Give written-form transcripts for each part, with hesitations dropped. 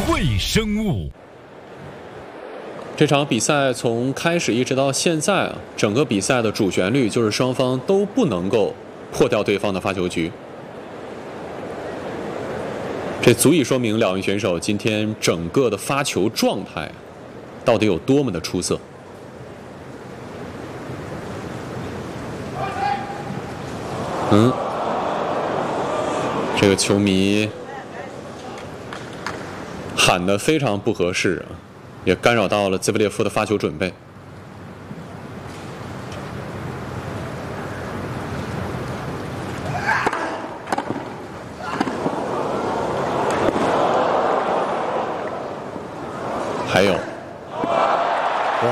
微生物。 这场比赛从开始一直到现在啊，整个比赛的主旋律就是双方都不能够破掉对方的发球局。这足以说明两位选手今天整个的发球状态到底有多么的出色。这个球迷喊得非常不合适啊，也干扰到了兹维列夫的发球准备。还有，哇，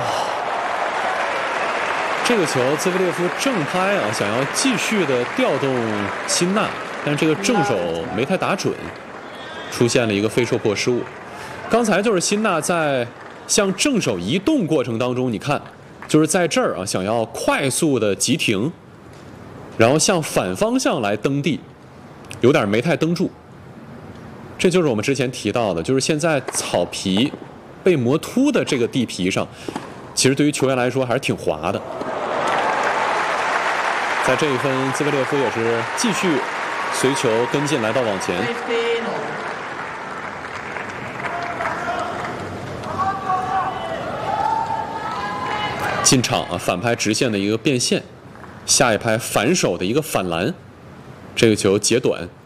这个球兹维列夫正拍啊，想要继续的调动辛纳，但是这个正手没太打准，出现了一个非受迫失误。刚才就是辛纳在向正手移动过程当中，你看，就是在这儿啊，想要快速的急停，然后向反方向来蹬地，有点没太蹬住。这就是我们之前提到的，就是现在草皮被磨秃的这个地皮上，其实对于球员来说还是挺滑的。在这一分，兹维列夫也是继续随球跟进来到网前。进场啊，反拍直线的一个变线，下一拍反手的一个反篮，这个球截短。